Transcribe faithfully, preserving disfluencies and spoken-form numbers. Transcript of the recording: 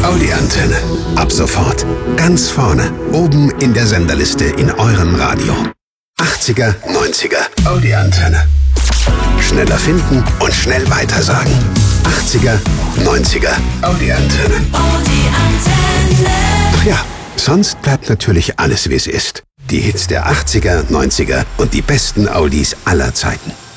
Audi Antenne. Ab sofort ganz vorne, oben in der Senderliste in eurem Radio. achtziger, neunziger Audi Antenne. Schneller finden und schnell weitersagen. achtziger, neunziger Audi Antenne. Audi Antenne. Ach ja, sonst bleibt natürlich alles, wie es ist. Die Hits der achtziger, neunziger und die besten Audis aller Zeiten.